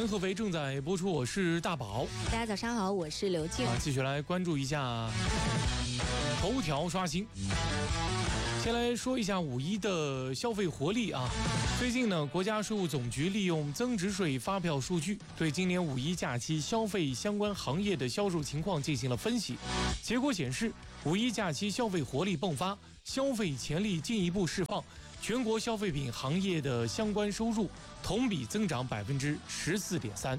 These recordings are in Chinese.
晚合肥正在播出，我是大宝。 大家早上好，我是刘静。 继续来关注一下头条刷新。先来说一下五一的消费活力啊。最近呢，国家税务总局利用增值税发票数据，对今年五一假期消费相关行业的销售情况进行了分析。结果显示，五一假期消费活力迸发，消费潜力进一步释放。全国消费品行业的相关收入同比增长14.3%。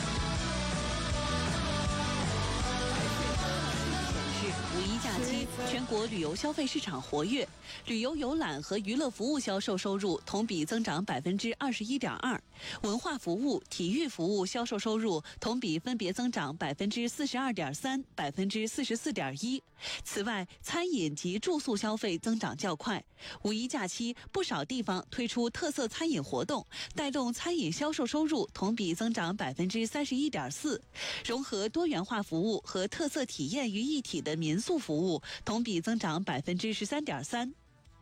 五一假期，全国旅游消费市场活跃，旅游游览和娱乐服务销售收入同比增长21.2%，文化服务、体育服务销售收入同比分别增长42.3%、44.1%。此外，餐饮及住宿消费增长较快。五一假期，不少地方推出特色餐饮活动，带动餐饮销售收入同比增长31.4%，融合多元化服务和特色体验于一体的民宿服务同比增长13.3%。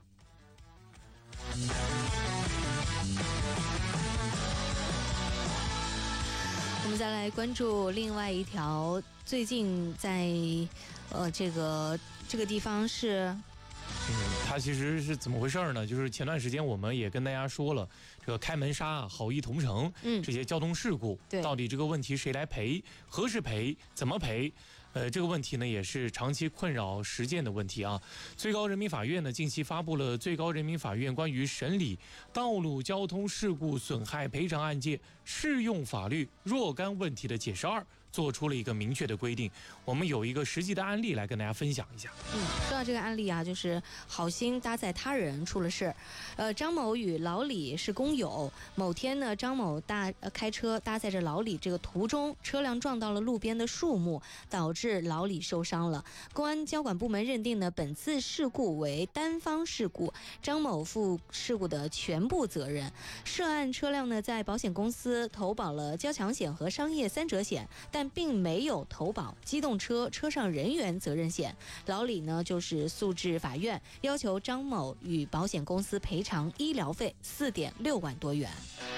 我们再来关注另外一条，最近在这个地方是。 它其实是怎么回事呢？就是前段时间我们也跟大家说了，这个开门杀、好意同城，这些交通事故，到底这个问题谁来赔、何时赔、怎么赔？这个问题呢，也是长期困扰实践的问题啊。最高人民法院呢，近期发布了《最高人民法院关于审理道路交通事故损害赔偿案件适用法律若干问题的解释2》，做出了一个明确的规定。我们有一个实际的案例来跟大家分享一下。 说到这个案例啊，就是好心搭载他人出了事。张某与老李是工友，某天呢，张某开车搭载着老李，这个途中车辆撞到了路边的树木，导致老李受伤了。公安交管部门认定呢，本次事故为单方事故，张某负事故的全部责任。涉案车辆呢，在保险公司投保了交强险和商业3者险，但并没有投保机动车车上人员责任险。老李呢，就是诉至法院，要求张某与保险公司赔偿医疗费4.6万多元。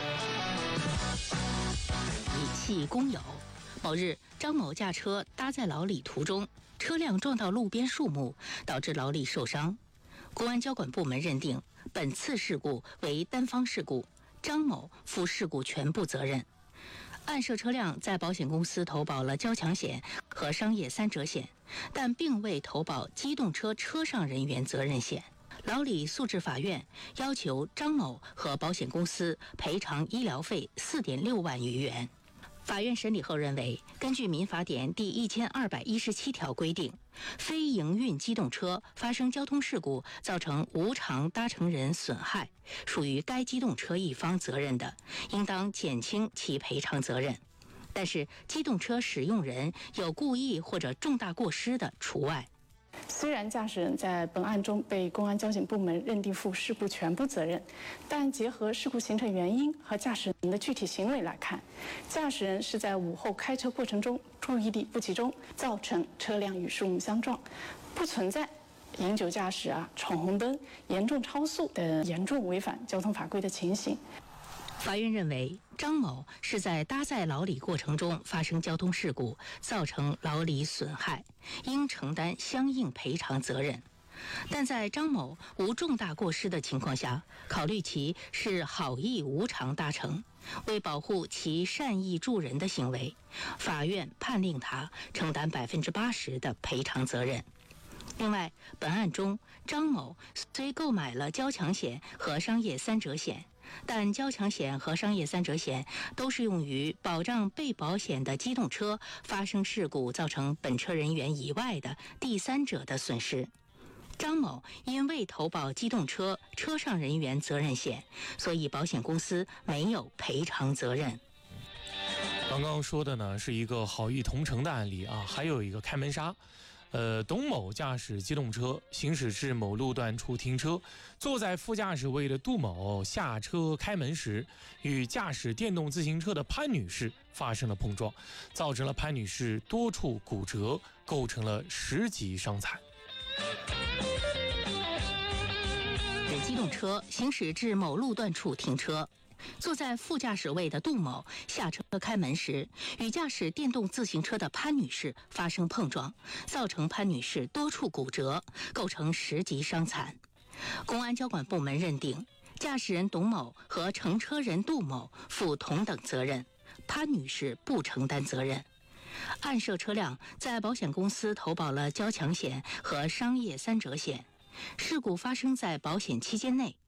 乙系工友，某日，张某驾车搭载老李途中，车辆撞到路边树木，导致老李受伤。公安交管部门认定，本次事故为单方事故，张某负事故全部责任。案涉车辆在保险公司投保了交强险和商业3者险，但并未投保机动车车上人员责任险。老李诉至法院，要求张某和保险公司赔偿医疗费4.6万余元。法院审理后认为，根据民法典第1217条规定，非营运机动车发生交通事故造成无偿搭乘人损害，属于该机动车一方责任的，应当减轻其赔偿责任。但是，机动车使用人有故意或者重大过失的除外。 虽然驾驶人在本案中被公安交警部门认定负事故全部责任，但结合事故形成原因和驾驶人的具体行为来看，驾驶人是在午后开车过程中注意力不集中，造成车辆与树木相撞，不存在饮酒驾驶闯红灯、严重超速的严重违反交通法规的情形。 法院认为，张某是在搭载老李过程中发生交通事故，造成老李损害，应承担相应赔偿责任。但在张某无重大过失的情况下，考虑其是好意无偿搭乘，为保护其善意助人的行为，法院判令他承担80%的赔偿责任。另外，本案中，张某虽购买了交强险和商业3者险，但交强险和商业3者险都是用于保障被保险的机动车发生事故造成本车人员以外的第三者的损失。张某因未投保机动车车上人员责任险，所以保险公司没有赔偿责任。 刚刚说的呢是一个好意同城的案例啊，还有一个开门杀。董某驾驶机动车行驶至某路段处停车，坐在副驾驶位的杜某下车开门时，与驾驶电动自行车的潘女士发生了碰撞，造成了潘女士多处骨折，构成了10级伤残。 机动车行驶至某路段处停车， 坐在副驾驶位的杜某下车开门时，与驾驶电动自行车的潘女士发生碰撞，造成潘女士多处骨折，构成10级伤残。公安交管部门认定，驾驶人董某和乘车人杜某负同等责任，潘女士不承担责任。案涉车辆在保险公司投保了交强险和商业3者险，事故发生在保险期间内，